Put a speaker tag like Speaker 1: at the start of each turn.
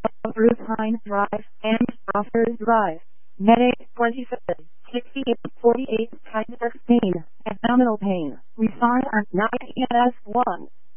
Speaker 1: South Rutine Drive, and Crawford Drive. Med 27, 68, 48, type 16, abdominal pain. We find on 9ES1.